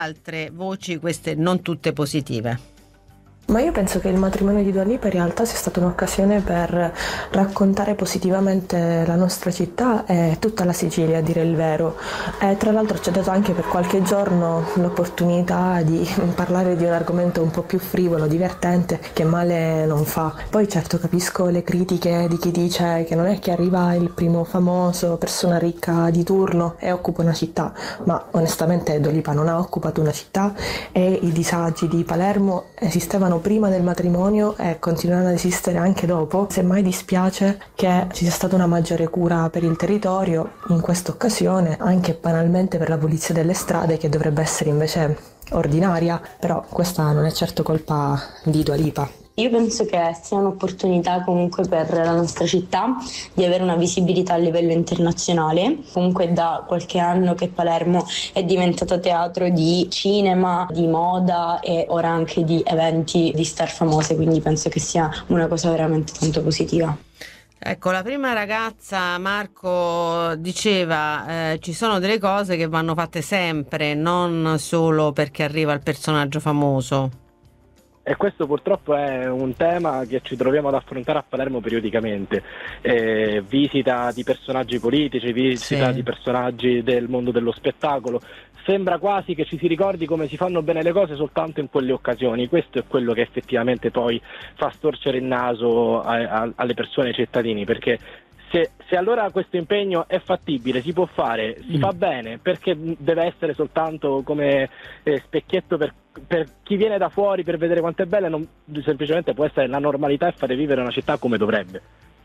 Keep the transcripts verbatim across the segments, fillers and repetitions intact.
altre voci, queste non tutte positive. Ma io penso che il matrimonio di Dua Lipa in realtà sia stata un'occasione per raccontare positivamente la nostra città e tutta la Sicilia, a dire il vero. E tra l'altro ci ha dato anche per qualche giorno l'opportunità di parlare di un argomento un po' più frivolo, divertente, che male non fa. Poi certo capisco le critiche di chi dice che non è che arriva il primo famoso, persona ricca di turno e occupa una città, ma onestamente Dua Lipa non ha occupato una città e i disagi di Palermo esistevano prima del matrimonio e continueranno ad esistere anche dopo. Semmai dispiace che ci sia stata una maggiore cura per il territorio in questa occasione, anche banalmente per la pulizia delle strade, che dovrebbe essere invece ordinaria, però questa non è certo colpa di Dua Lipa. Io penso che sia un'opportunità comunque per la nostra città di avere una visibilità a livello internazionale. Comunque da qualche anno che Palermo è diventata teatro di cinema, di moda e ora anche di eventi di star famose, quindi penso che sia una cosa veramente tanto positiva. Ecco, la prima ragazza, Marco, diceva eh, ci sono delle cose che vanno fatte sempre, non solo perché arriva il personaggio famoso. E questo purtroppo è un tema che ci troviamo ad affrontare a Palermo periodicamente. Eh, visita di personaggi politici, visita Sì. di personaggi del mondo dello spettacolo. Sembra quasi che ci si ricordi come si fanno bene le cose soltanto in quelle occasioni. Questo è quello che effettivamente poi fa storcere il naso a, a, alle persone, ai cittadini, perché Se, se allora questo impegno è fattibile, si può fare, si mm. fa bene, perché deve essere soltanto come eh, specchietto per, per chi viene da fuori per vedere quanto è bella, non, semplicemente può essere la normalità e fare vivere una città come dovrebbe.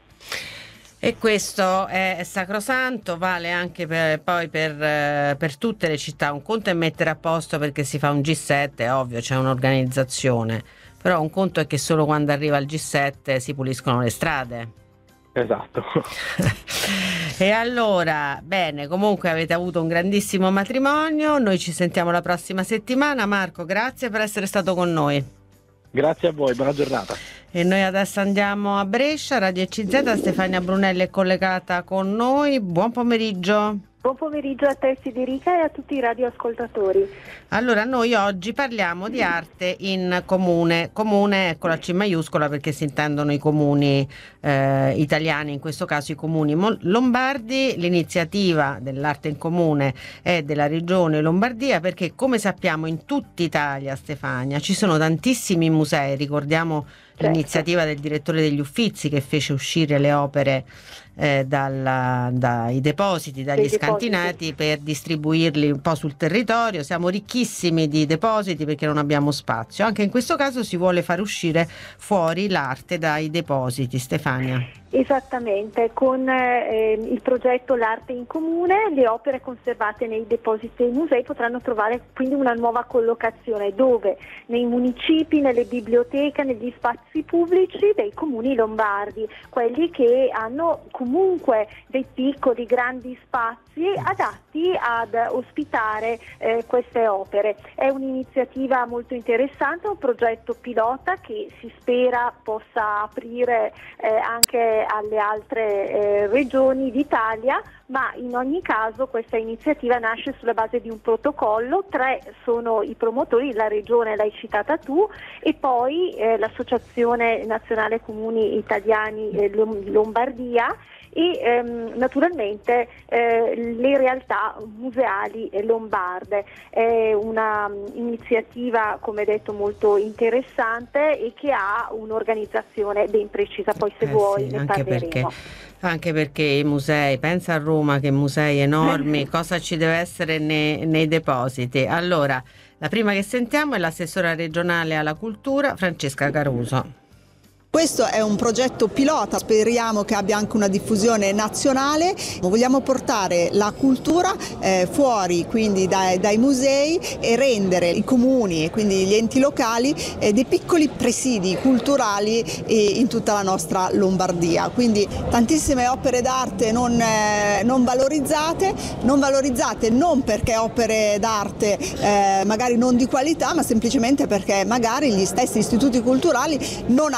E questo è sacrosanto, vale anche per, poi per, per tutte le città. Un conto è mettere a posto perché si fa un G sette, è ovvio, c'è un'organizzazione, però un conto è che solo quando arriva il G sette si puliscono le strade. Esatto. E allora, bene, comunque avete avuto un grandissimo matrimonio, noi ci sentiamo la prossima settimana. Marco, grazie per essere stato con noi. Grazie a voi, buona giornata. E noi adesso andiamo a Brescia, Radio E C Z, Stefania Brunelli è collegata con noi, buon pomeriggio. Buon pomeriggio a te Federica e a tutti i radioascoltatori. Allora, noi oggi parliamo di arte in comune. Comune, ecco la C maiuscola perché si intendono i comuni eh, italiani, in questo caso i comuni lombardi. L'iniziativa dell'arte in comune è della regione Lombardia perché, come sappiamo, in tutta Italia, Stefania, ci sono tantissimi musei. Ricordiamo certo. l'iniziativa del direttore degli Uffizi che fece uscire le opere Eh, dalla, dai depositi, dagli Dei scantinati depositi. Per distribuirli un po' sul territorio. Siamo ricchissimi di depositi perché non abbiamo spazio. Anche in questo caso si vuole far uscire fuori l'arte dai depositi. Stefania. Esattamente, con eh, il progetto L'Arte in Comune le opere conservate nei depositi dei musei potranno trovare quindi una nuova collocazione dove? Nei municipi, nelle biblioteche, negli spazi pubblici dei comuni lombardi, quelli che hanno comunque dei piccoli, grandi spazi adatti ad ospitare eh, queste opere. È un'iniziativa molto interessante, un progetto pilota che si spera possa aprire eh, anche alle altre eh, regioni d'Italia, ma in ogni caso questa iniziativa nasce sulla base di un protocollo. Tre sono i promotori, la regione l'hai citata tu e poi eh, l'Associazione Nazionale Comuni Italiani eh, Lombardia e ehm, naturalmente eh, le realtà museali lombarde. È una um, iniziativa, come detto, molto interessante e che ha un'organizzazione ben precisa, poi se eh vuoi sì, ne anche parleremo. Perché, anche perché i musei, pensa a Roma che musei enormi, cosa ci deve essere nei, nei depositi. Allora, la prima che sentiamo è l'assessora regionale alla cultura Francesca Caruso. Questo è un progetto pilota, speriamo che abbia anche una diffusione nazionale. Vogliamo portare la cultura eh, fuori quindi dai, dai musei e rendere i comuni e quindi gli enti locali eh, dei piccoli presidi culturali eh, in tutta la nostra Lombardia. Quindi tantissime opere d'arte non, eh, non valorizzate, non valorizzate non perché opere d'arte eh, magari non di qualità, ma semplicemente perché magari gli stessi istituti culturali non hanno una capacità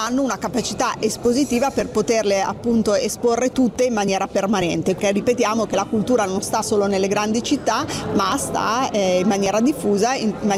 capacità espositiva per poterle appunto esporre tutte in maniera permanente, che ripetiamo che la cultura non sta solo nelle grandi città, ma sta eh, in maniera diffusa, in maniera